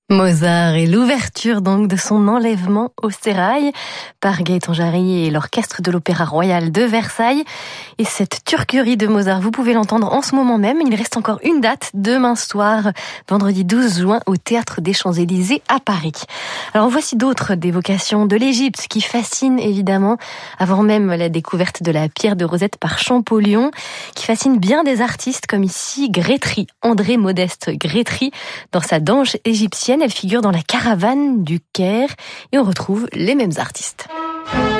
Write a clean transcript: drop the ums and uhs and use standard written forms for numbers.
Mozart et l'ouverture donc de son enlèvement au sérail par Gaëtan Jarry et l'orchestre de l'Opéra Royal de Versailles. Et cette turquerie de Mozart, vous pouvez l'entendre en ce moment même. Il reste encore une date, demain soir, vendredi 12 juin, au Théâtre des Champs-Élysées à Paris. Alors voici d'autres d'évocations de l'Égypte qui fascinent évidemment, avant même la découverte de la pierre de Rosette par Champollion, qui fascine bien des artistes comme ici Grétry, André Modeste Grétry, dans sa danse égyptienne. Elle figure dans la caravane du Caire et on retrouve les mêmes artistes.